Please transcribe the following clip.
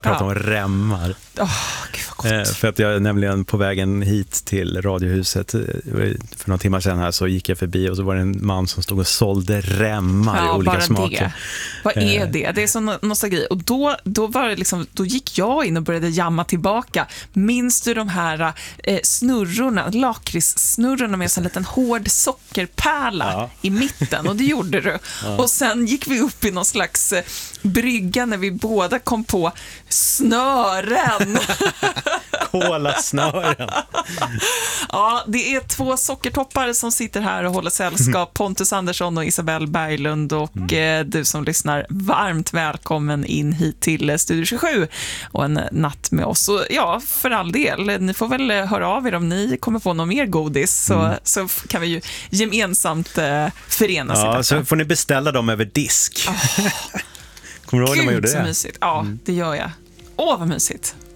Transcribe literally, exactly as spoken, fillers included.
prata Ja. om remmar. Åh, gud vad gott. Eh, för att jag är nämligen på vägen hit till Radiohuset eh, för några timmar sedan här så gick jag förbi och så var det en man som stod och sålde remmar i Ja, olika bara smaker. det. Vad är Eh. det? Det är sån nostalgi. Och då, då, var det liksom, då gick jag in och började jamma tillbaka. Minns du de här eh, snurrorna, lakritssnurrorna med en liten hård sockerpärla Ja. i mitten? Och det gjorde du. Ja. Och sen gick vi upp i någon slags eh, brygga när vi båda kom på snören. Kolasnören. Ja, det är två sockertoppar som sitter här och håller sällskap. Pontus Andersson och Isabelle Berglund. Och mm. eh, du som lyssnar, varmt välkommen in hit till eh, Studio tjugosju och en natt med oss. Och ja, för all del, ni får väl eh, höra av er om ni kommer få något mer godis. Så, mm. så f- kan vi ju gemensamt eh, förenas i Ja, detta. så får ni beställa dem över disk. Oh. Kommer du ihåg när man Gud, gjorde så det? mysigt. Ja, mm. det gör jag. Åh, vad mysigt.